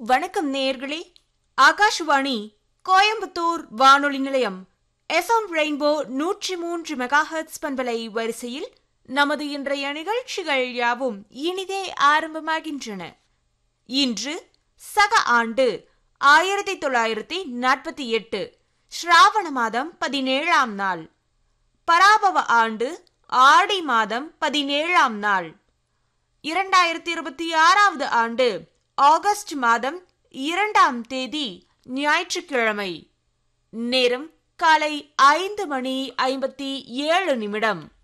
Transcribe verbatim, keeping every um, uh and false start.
வணக்கம் நேயர்களே. ஆகாஷ்வாணி கோயம்புத்தூர் வானொலி நிலையம் எஃப்எம் ரெயின்போ நூற்றி மூன்று மெகாஹெர்ட்ஸ் பண்பலை வரிசையில் நமது இன்றைய நிகழ்ச்சிகள் யாவும் இனிதே ஆரம்பமாகின்றன. இன்று சக ஆண்டு ஆயிரத்தி தொள்ளாயிரத்தி நாற்பத்தி எட்டு ஸ்ராவண மாதம் பதினேழாம் நாள், பராபவ ஆண்டு ஆடி மாதம் பதினேழாம் நாள், இரண்டாயிரத்தி இருபத்தி ஆறாவது ஆண்டு ஆகஸ்ட் மாதம் இரண்டாம் தேதி ஞாயிற்றுக்கிழமை. நேரம் காலை ஐந்து மணி ஐம்பத்தி ஏழு நிமிடம்.